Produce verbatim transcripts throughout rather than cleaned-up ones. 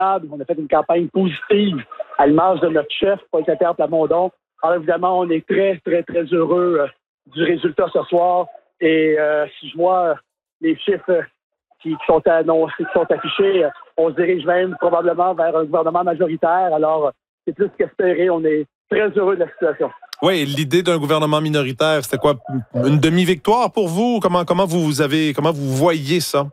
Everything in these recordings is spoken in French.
On a fait une campagne positive à l'image de notre chef, Paul Saint-Pierre Plamondon. Alors évidemment, on est très, très, très heureux euh, du résultat ce soir. Et euh, si je vois euh, les chiffres euh, qui, qui sont annoncés, qui sont affichés, euh, on se dirige même probablement vers un gouvernement majoritaire. Alors, euh, c'est plus qu'espéré. On est très heureux de la situation. Oui, l'idée d'un gouvernement minoritaire, c'était quoi? Une demi-victoire pour vous? Comment, comment vous avez, comment vous voyez ça?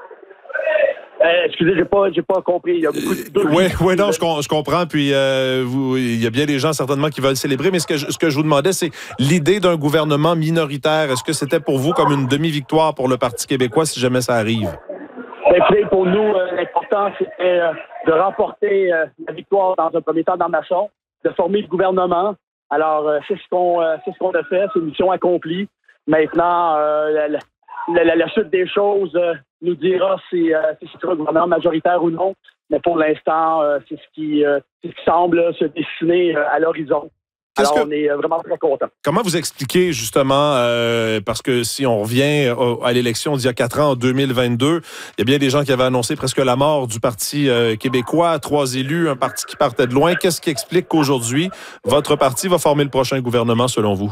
Euh, excusez, j'ai pas, j'ai pas compris. Il y a beaucoup de... Oui, ouais, non, je, je comprends. Puis, euh, vous, il y a bien des gens certainement qui veulent célébrer. Mais ce que je, ce que je vous demandais, c'est l'idée d'un gouvernement minoritaire. Est-ce que c'était pour vous comme une demi-victoire pour le Parti québécois si jamais ça arrive? Écoutez, pour nous, euh, l'important, c'était euh, de remporter euh, la victoire dans un premier temps dans Masson, de former le gouvernement. Alors, euh, c'est ce qu'on, euh, c'est ce qu'on a fait. C'est une mission accomplie. Maintenant, euh, la, la, la, la suite des choses euh, nous dira si, euh, si c'est un gouvernement majoritaire ou non. Mais pour l'instant, euh, c'est, ce qui, euh, c'est ce qui semble se dessiner euh, à l'horizon. Qu'est-ce Alors, que... on est vraiment très contents. Comment vous expliquez, justement, euh, parce que si on revient à l'élection d'il y a quatre ans, en deux mille vingt-deux, il y a bien des gens qui avaient annoncé presque la mort du Parti euh, québécois, trois élus, un parti qui partait de loin. Qu'est-ce qui explique qu'aujourd'hui, votre parti va former le prochain gouvernement, selon vous?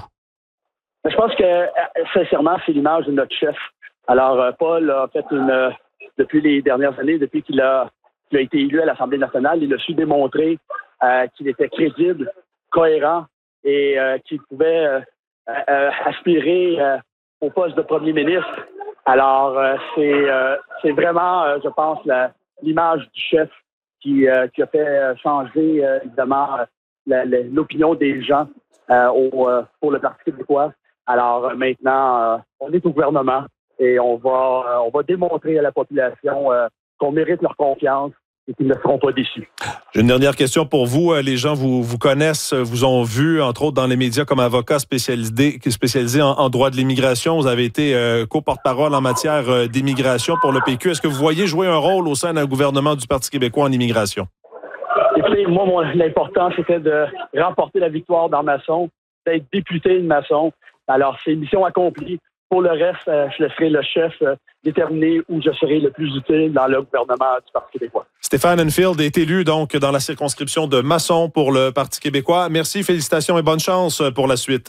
Je pense que, sincèrement, c'est l'image de notre chef. Alors, Paul a fait une... Depuis les dernières années, depuis qu'il a, qu'il a été élu à l'Assemblée nationale, il a su démontrer euh, qu'il était crédible, cohérent, et euh, qui pouvait euh, euh, aspirer euh, au poste de premier ministre. Alors, euh, c'est, euh, c'est vraiment, euh, je pense, la, l'image du chef qui, euh, qui a fait changer, euh, évidemment, la, la, l'opinion des gens euh, au, euh, pour le Parti québécois. Alors, euh, maintenant, euh, on est au gouvernement et on va, euh, on va démontrer à la population euh, qu'on mérite leur confiance et qu'ils ne seront pas déçus. J'ai une dernière question pour vous. Les gens vous, vous connaissent, vous ont vu, entre autres, dans les médias comme avocat spécialisé, spécialisé en, en droit de l'immigration. Vous avez été euh, co-porte-parole en matière euh, d'immigration pour le P Q. Est-ce que vous voyez jouer un rôle au sein d'un gouvernement du Parti québécois en immigration? Écoutez, moi, mon, l'important, c'était de remporter la victoire dans Masson, d'être député de Masson. Alors, c'est une mission accomplie. Pour le reste, euh, je laisserai le chef euh, déterminer où je serai le plus utile dans le gouvernement du Parti québécois. Stéphane Enfield est élu donc dans la circonscription de Masson pour le Parti québécois. Merci, félicitations et bonne chance pour la suite.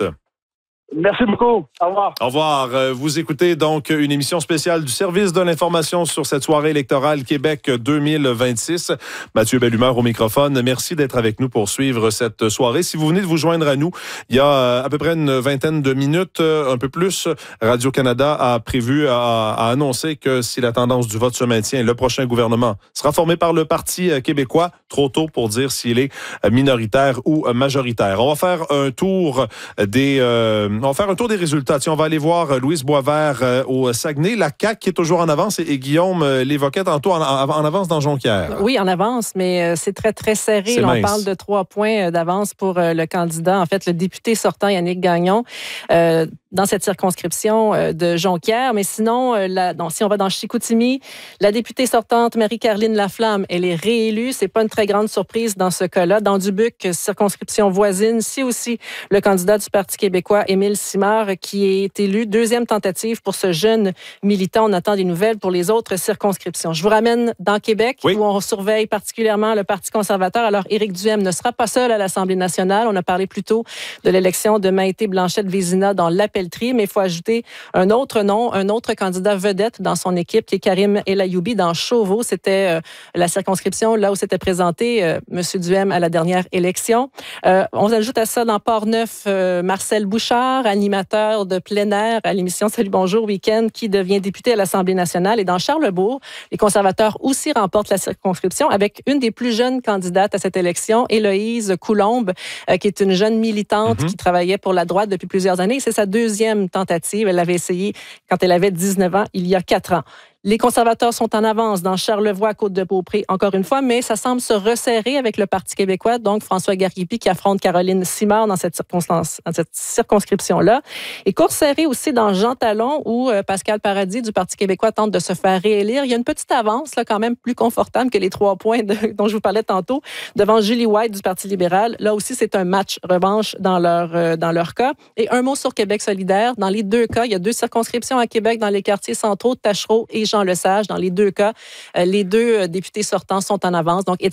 Merci beaucoup. Au revoir. Au revoir. Vous écoutez donc une émission spéciale du Service de l'information sur cette soirée électorale Québec deux mille vingt-six. Mathieu Bellumeur au microphone. Merci d'être avec nous pour suivre cette soirée. Si vous venez de vous joindre à nous, il y a à peu près une vingtaine de minutes, un peu plus, Radio-Canada a prévu, a, a annoncé que si la tendance du vote se maintient, le prochain gouvernement sera formé par le Parti québécois. Trop tôt pour dire s'il est minoritaire ou majoritaire. On va faire un tour des... Euh, On va faire un tour des résultats. Tiens, on va aller voir Louise Boisvert euh, au Saguenay. La C A Q qui est toujours en avance et, et Guillaume euh, l'évoquait tantôt en, en, en avance dans Jonquière. Oui, en avance, mais euh, c'est très, très serré. Là, on parle de trois points d'avance pour euh, le candidat. En fait, le député sortant, Yannick Gagnon, euh, dans cette circonscription euh, de Jonquière. Mais sinon, euh, la, non, si on va dans Chicoutimi, la députée sortante, Marie-Caroline Laflamme, elle est réélue. C'est pas une très grande surprise dans ce cas-là. Dans Dubuque, circonscription voisine, c'est aussi le candidat du Parti québécois, Émile Simard, qui est élu. Deuxième tentative pour ce jeune militant. On attend des nouvelles pour les autres circonscriptions. Je vous ramène dans Québec, oui, où on surveille particulièrement le Parti conservateur. Alors, Éric Duhem ne sera pas seul à l'Assemblée nationale. On a parlé plus tôt de l'élection de Maïté Blanchette-Vézina dans l'appellerie, mais il faut ajouter un autre nom, un autre candidat vedette dans son équipe, qui est Karim El Ayoubi dans Chauveau. C'était euh, la circonscription là où s'était présenté euh, M. Duhem à la dernière élection. Euh, on ajoute à ça dans Port-Neuf euh, Marcel Bouchard, animateur de plein air à l'émission Salut Bonjour Week-end, qui devient député à l'Assemblée nationale. Et dans Charlesbourg, les conservateurs aussi remportent la circonscription avec une des plus jeunes candidates à cette élection, Héloïse Coulombe, euh, qui est une jeune militante mm-hmm. qui travaillait pour la droite depuis plusieurs années. C'est sa deuxième tentative. Elle l'avait essayé quand elle avait dix-neuf ans, il y a quatre ans. Les conservateurs sont en avance dans Charlevoix, Côte-de-Beaupré, encore une fois, mais ça semble se resserrer avec le Parti québécois. Donc, François Garipi qui affronte Caroline Simard dans cette circonstance, dans cette circonscription-là. Et course serrée aussi dans Jean Talon, où euh, Pascal Paradis du Parti québécois tente de se faire réélire. Il y a une petite avance, là, quand même plus confortable que les trois points de, dont je vous parlais tantôt, devant Julie White du Parti libéral. Là aussi, c'est un match revanche dans leur, euh, dans leur cas. Et un mot sur Québec solidaire. Dans les deux cas, il y a deux circonscriptions à Québec dans les quartiers centraux, Tachereau et Jean Lesage. Dans les deux cas, les deux députés sortants sont en avance. Donc,